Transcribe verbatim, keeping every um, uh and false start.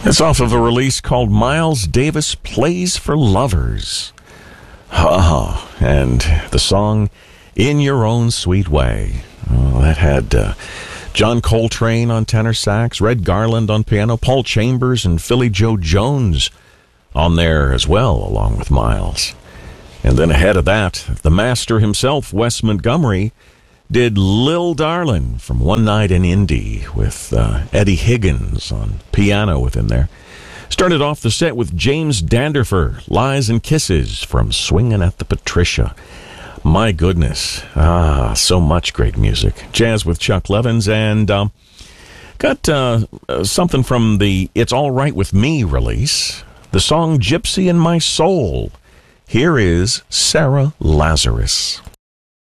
It's off of a release called Miles Davis Plays for Lovers. Ah, and the song In Your Own Sweet Way. Oh, that had uh, John Coltrane on tenor sax, Red Garland on piano, Paul Chambers and Philly Joe Jones on there as well, along with Miles. And then ahead of that, the master himself, Wes Montgomery, did Lil Darlin' from One Night in Indy with uh, Eddie Higgins on piano within there. Started off the set with James Danderfer, Lies and Kisses from Swingin' at the Patricia. My goodness, ah, so much great music. Jazz with Chuck Levins, and um, got uh, uh, something from the It's All Right With Me release, the song Gypsy in My Soul. Here is Sarah Lazarus.